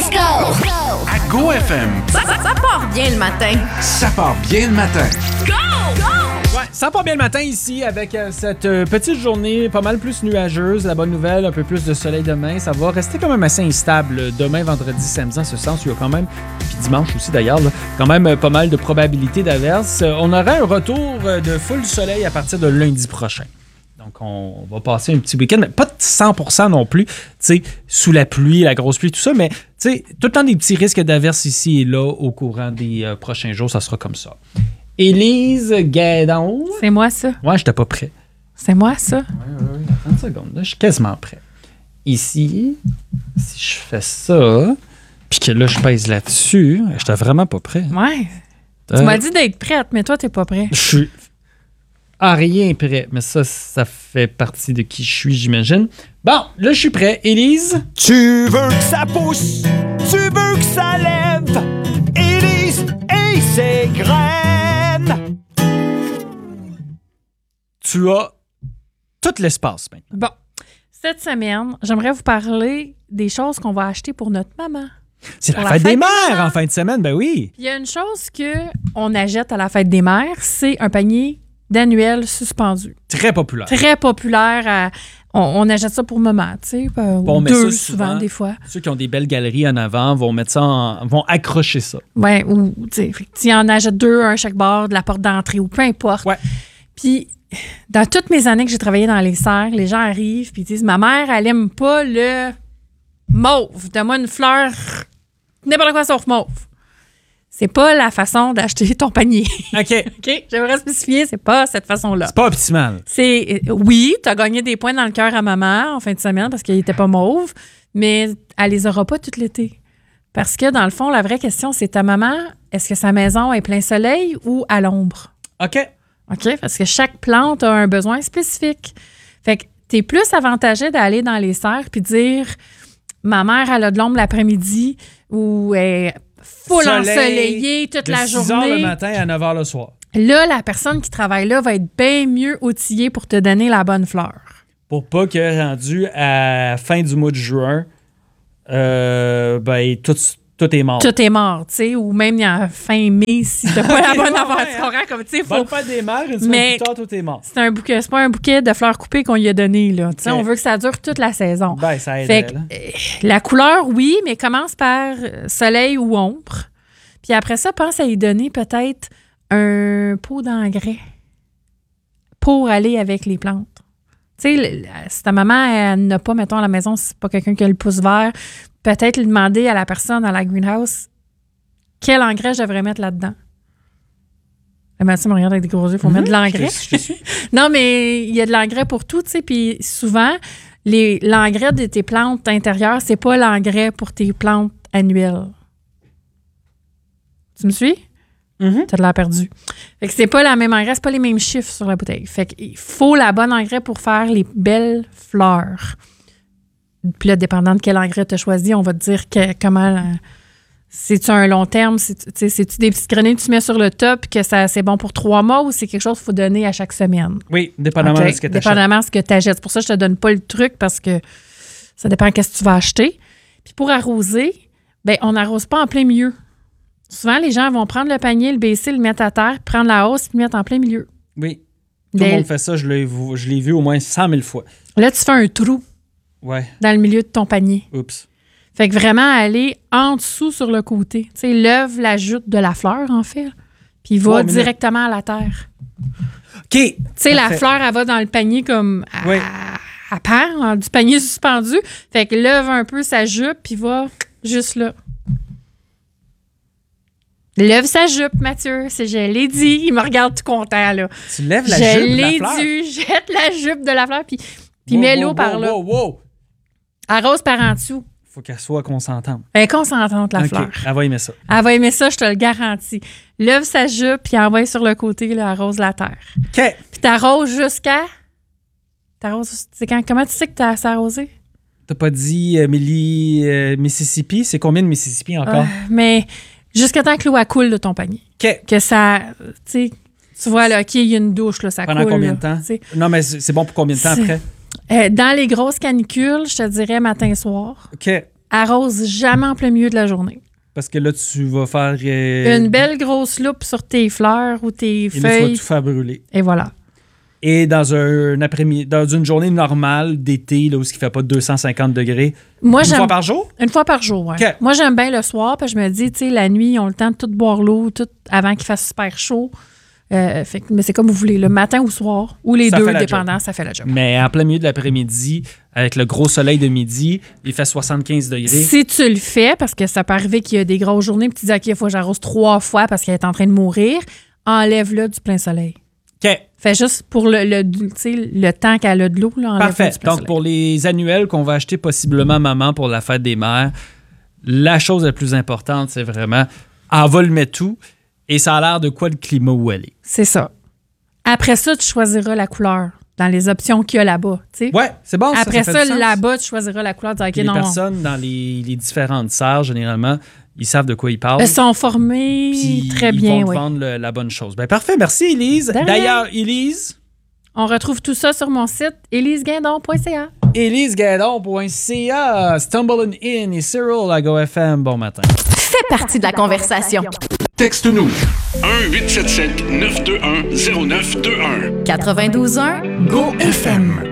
Let's go! À Go FM. Ça part bien le matin. Ça part bien le matin. Go! Go! Ouais, ça part bien le matin ici avec cette petite journée pas mal plus nuageuse. La bonne nouvelle, un peu plus de soleil demain. Ça va rester quand même assez instable demain, vendredi, samedi, en ce sens. Il y a quand même, puis dimanche aussi d'ailleurs, là, quand même pas mal de probabilités d'averses. On aura un retour de full soleil à partir de lundi prochain. Donc, on va passer un petit week-end, mais pas de 100% non plus, tu sais, sous la pluie, la grosse pluie, tout ça, mais tu sais, tout le temps des petits risques d'averses ici et là au courant des prochains jours, ça sera comme ça. Élise Guédon. C'est moi, ça. Ouais, j'étais pas prêt. C'est moi, ça. Oui, attends une seconde, là, je suis quasiment prêt. Ici, si je fais ça, puis que là, je pèse là-dessus, j'étais vraiment pas prêt. Ouais. Tu m'as dit d'être prête, mais toi, t'es pas prêt. Je suis à rien prêt, mais ça fait partie de qui je suis, j'imagine. Bon, là, je suis prêt. Élise? Tu veux que ça pousse, tu veux que ça lève, Élise et ses graines. Tu as tout l'espace maintenant. Bon. Cette semaine, j'aimerais vous parler des choses qu'on va acheter pour notre maman. C'est Pour la la fête des fête des mères mères. en fin de semaine, ben oui. Il y a une chose qu'on achète à la fête des mères, c'est un panier d'annuels suspendu. Très populaire. Très populaire. On achète ça pour maman, tu sais. On met deux, ça souvent, des fois. Ceux qui ont des belles galeries en avant vont mettre ça vont accrocher ça. Ouais, ou, tu sais, tu en achètes deux, un à chaque bord de la porte d'entrée ou peu importe. Ouais. Puis, dans toutes mes années que j'ai travaillé dans les serres, les gens arrivent puis ils disent, ma mère, elle aime pas le mauve. Donne-moi une fleur, n'importe quoi sauf mauve. C'est pas la façon d'acheter ton panier. OK. OK? J'aimerais spécifier, c'est pas cette façon-là. C'est pas optimal. Oui, tu as gagné des points dans le cœur à maman en fin de semaine parce qu'il était pas mauve, mais elle les aura pas tout l'été. Parce que, dans le fond, la vraie question, c'est ta maman, est-ce que sa maison est plein soleil ou à l'ombre? OK. OK? Parce que chaque plante a un besoin spécifique. Fait que t'es plus avantagé d'aller dans les serres puis dire ma mère, elle a de l'ombre l'après-midi ou elle est full ensoleillée toute la journée. De 6h le matin à 9h le soir. Là, la personne qui travaille là va être bien mieux outillée pour te donner la bonne fleur. Pour pas que rendu à fin du mois de juin, ben tout est mort. Tout est mort, tu sais, ou même il y a fin mai si t'as pas la bonne affaire. Tu comprends? Comme, tu sais, Bonne fête des mères, une semaine Mais plus tard, tout est mort. c'est pas un bouquet de fleurs coupées qu'on lui a donné, là. Tu sais, Ok. on veut que ça dure toute la saison. Ben, ça Fait aiderait, que, là. la couleur, oui, mais commence par soleil ou ombre. Puis après ça, pense à y donner peut-être un pot d'engrais pour aller avec les plantes. Tu sais, si ta maman, elle n'a pas, mettons, à la maison, si c'est pas quelqu'un qui a le pouce vert, peut-être lui demander à la personne à la greenhouse quel engrais je devrais mettre là-dedans. La Mathieu me regarde avec des gros yeux, il faut mettre de l'engrais. Je te suis. Non, mais il y a de l'engrais pour tout, tu sais, puis souvent, l'engrais de tes plantes intérieures, c'est pas l'engrais pour tes plantes annuelles. Tu me suis? Mhm. T'as de l'air perdu. Fait que c'est pas la même engrais, c'est pas les mêmes chiffres sur la bouteille. Fait qu'il faut la bonne engrais pour faire les belles fleurs. Puis là, dépendant de quel engrais tu as choisi, on va te dire comment... c'est-tu un long terme? C'est-tu des petites grenouilles que tu mets sur le top et que c'est bon pour 3 mois ou c'est quelque chose qu'il faut donner à chaque semaine? Oui, dépendamment OK. de ce que tu achètes. Dépendamment de ce que tu achètes. C'est pour ça que je te donne pas le truc parce que ça dépend de ce que tu vas acheter. Puis pour arroser, ben on n'arrose pas en plein milieu. Souvent, les gens vont prendre le panier, le baisser, le mettre à terre, prendre la hausse et le mettre en plein milieu. Oui. Tout le Ben, monde fait ça. Je l'ai vu au moins 100 000 fois. là, tu fais un trou Ouais. dans le milieu de ton panier. Oups. Fait que vraiment aller en dessous sur le côté. Tu sais, l'œuf l'ajoute de la fleur, en fait. Puis il va 3 minutes. directement à la terre. OK. Tu sais, la Parfait. fleur, elle va dans le panier comme Oui. à part, hein, du panier suspendu. Fait que l'œuf un peu sa jupe, puis va juste là. Lève sa jupe, Mathieu. Je l'ai dit. Il me regarde tout content, là. Tu lèves la Je jupe de la l'ai fleur. dit. Jette la jupe de la fleur, puis Wow, mets wow, l'eau par wow, là. wow. Arrose par en dessous. Faut qu'elle soit consentante. Elle est consentante, la OK. fleur. Elle va aimer ça. Elle va aimer ça, je te le garantis. Lève sa jupe, puis envoie sur le côté, là, arrose la terre. OK. Puis t'arroses jusqu'à... Comment tu sais que t'as assez arrosé? T'as pas dit Mississippi? C'est combien de Mississippi encore? Mais jusqu'à temps que l'eau elle coule de ton panier. OK. Que ça... Tu vois, là, OK, il y a une douche, là, ça Pendant coule. combien là, de temps? tu sais. Non, mais c'est bon pour combien de temps C'est- après? Dans les grosses canicules, je te dirais matin-soir. OK. arrose jamais en plein milieu de la journée. Parce que là, tu vas faire... Une belle grosse loupe sur tes fleurs ou tes et feuilles. là, tu vas tout faire brûler. Et voilà. Et dans un après-midi, dans une journée normale d'été, là, où il ne fait pas 250 degrés, Moi, une fois par jour? Une fois par jour, oui. Okay. Moi, j'aime bien le soir, parce que je me dis, tu sais, la nuit, ils ont le temps de tout boire l'eau tout avant qu'il fasse super chaud. Mais c'est comme vous voulez, le matin ou soir, ou les deux, dépendant, ça fait la job. Mais en plein milieu de l'après-midi, avec le gros soleil de midi, il fait 75 degrés. Si tu le fais, parce que ça peut arriver qu'il y a des grosses journées, puis tu dis, OK, il faut que j'arrose 3 fois parce qu'elle est en train de mourir, enlève-le du plein soleil. OK. Fait juste pour le temps qu'elle a de l'eau, là, enlève-le Parfait. du plein Donc, soleil. pour les annuels qu'on va acheter possiblement à maman pour la fête des mères, la chose la plus importante, c'est vraiment, elle va le mettre tout. Et ça a l'air de quoi le climat où elle est. C'est ça. Après ça, tu choisiras la couleur dans les options qu'il y a là-bas. T'sais. Ouais, c'est bon. Après ça, ça, fait du sens. là-bas, tu choisiras la couleur. Les personnes dans les différentes serres, généralement, ils savent de quoi ils parlent. Elles sont formées très bien. Ils vont oui. te vendre la bonne chose. Ben, parfait. Merci, Élise. D'ailleurs, Élise... On retrouve tout ça sur mon site, éliseguindon.ca. éliseguindon.ca, Stumbling In et Cyril à GoFM. Bon matin. Fais partie de la conversation. Texte-nous 1-877-921-0921. 92.1 GoFM.